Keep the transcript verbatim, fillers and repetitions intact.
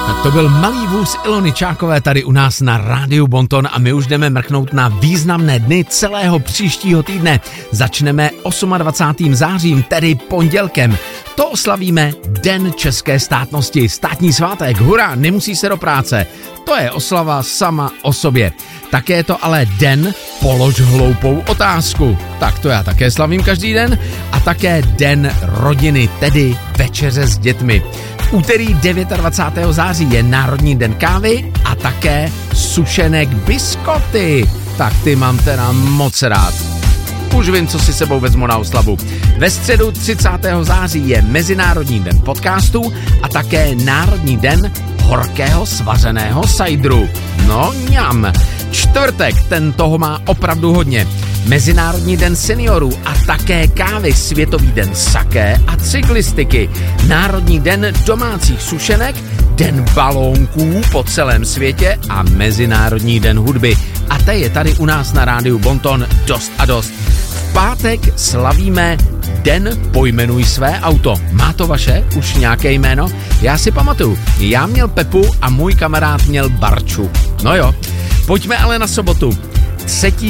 Tak to byl malý vůz Ilony Čákové tady u nás na Rádiu Bonton a my už jdeme mrknout na významné dny celého příštího týdne. Začneme dvacátým osmým zářím, tedy pondělkem. To oslavíme Den české státnosti, státní svátek, hurá, nemusí se do práce. To je oslava sama o sobě. Také je to ale den Polož hloupou otázku. Tak to já také slavím každý den. A také Den rodiny, tedy večeře s dětmi. V úterý dvacátého devátého září je Národní den kávy a také sušenek biskoty. Tak ty mám teda moc rád. Už vím, co si sebou vezmu na oslavu. Ve středu třicátého září je Mezinárodní den podcastu a také Národní den horkého svařeného sajdru. No ňam. Čtvrtek, ten toho má opravdu hodně. Mezinárodní den seniorů a také kávy, Světový den saké a cyklistiky, Národní den domácích sušenek, Den balónků po celém světě a Mezinárodní den hudby. A to je tady u nás na Rádiu Bonton dost a dost. V pátek slavíme Den pojmenuj své auto. Má to vaše už nějaké jméno? Já si pamatuju, já měl Pepu a můj kamarád měl Barču. No jo, pojďme ale na sobotu. třetího